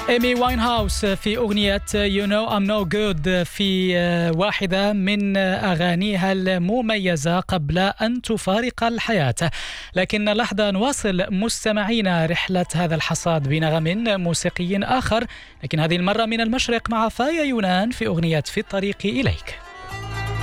إيمي واينهاوس في أغنية You know I'm no good في واحدة من أغانيها المميزة قبل أن تفارق الحياة. لكن لحظة نواصل مستمعينا رحلة هذا الحصاد بنغم موسيقي آخر، لكن هذه المرة من المشرق مع فايا يونان في أغنية في الطريق إليك.